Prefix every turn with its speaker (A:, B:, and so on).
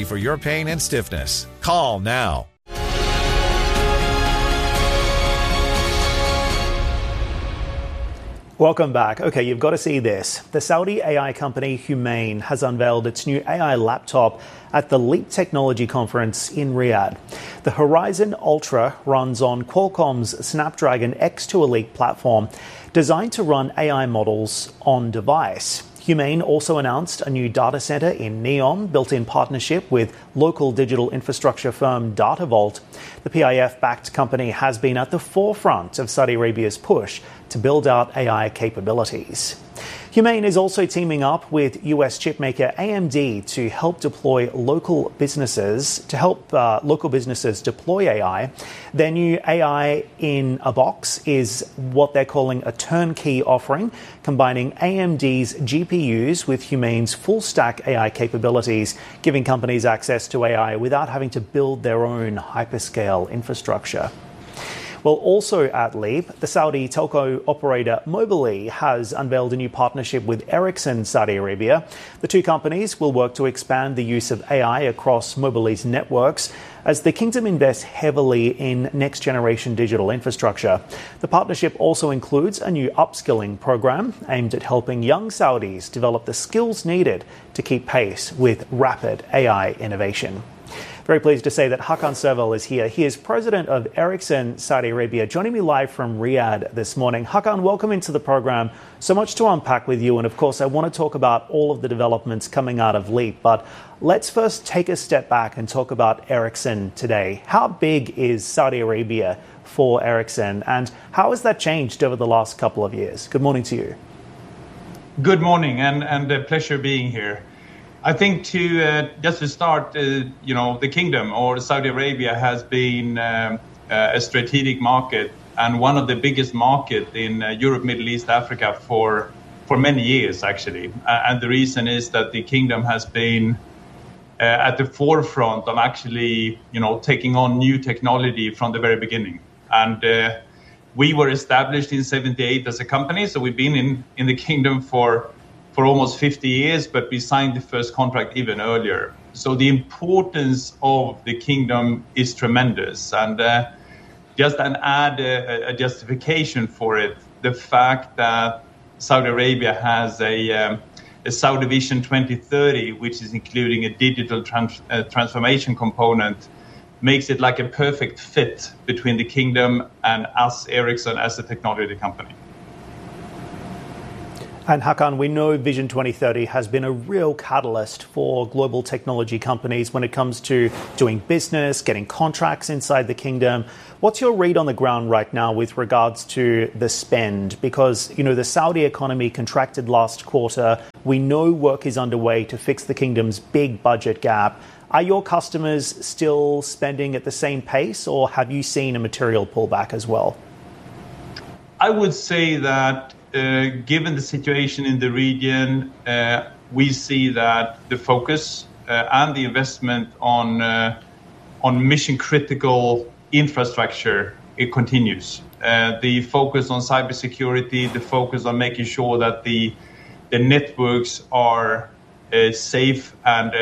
A: for your pain and stiffness. Call now.
B: Welcome back. Okay, you've got to see this. The Saudi AI company Humane has unveiled its new AI laptop at the Leap Technology Conference in Riyadh. The Horizon Ultra runs on Qualcomm's Snapdragon X2 Elite platform, designed to run AI models on device. Humane also announced a new data center in Neom, built in partnership with local digital infrastructure firm DataVault. The PIF-backed company has been at the forefront of Saudi Arabia's push to build out AI capabilities. Humane is also teaming up with US chipmaker AMD to help local businesses deploy AI. Their new AI in a box is what they're calling a turnkey offering, combining AMD's GPUs with Humane's full-stack AI capabilities, giving companies access to AI without having to build their own hyperscale infrastructure. Well, also at Leap, the Saudi telco operator Mobily has unveiled a new partnership with Ericsson Saudi Arabia. The two companies will work to expand the use of AI across Mobily's networks as the kingdom invests heavily in next-generation digital infrastructure. The partnership also includes a new upskilling program aimed at helping young Saudis develop the skills needed to keep pace with rapid AI innovation. Very pleased to say that Hakan Servel is here. He is president of Ericsson Saudi Arabia, joining me live from Riyadh this morning. Hakan, welcome into the program. So much to unpack with you. And of course, I want to talk about all of the developments coming out of Leap. But let's first take a step back and talk about Ericsson today. How big is Saudi Arabia for Ericsson? And how has that changed over the last couple of years? Good morning to you.
C: Good morning, and a pleasure being here. I think just to start, the kingdom or Saudi Arabia has been a strategic market and one of the biggest market in Europe, Middle East, Africa for many years, actually. And the reason is that the kingdom has been at the forefront of actually, taking on new technology from the very beginning. And we were established in 1978 as a company, so we've been in the kingdom for almost 50 years, but we signed the first contract even earlier. So the importance of the kingdom is tremendous. And just an a justification for it, the fact that Saudi Arabia has a Saudi Vision 2030, which is including a digital transformation component, makes it like a perfect fit between the kingdom and us, Ericsson, as a technology company.
B: And Hakan, we know Vision 2030 has been a real catalyst for global technology companies when it comes to doing business, getting contracts inside the kingdom. What's your read on the ground right now with regards to the spend? Because, the Saudi economy contracted last quarter. We know work is underway to fix the kingdom's big budget gap. Are your customers still spending at the same pace, or have you seen a material pullback as well?
C: I would say that given the situation in the region, we see that the focus and the investment on mission-critical infrastructure, it continues. The focus on cybersecurity, the focus on making sure that the networks are safe and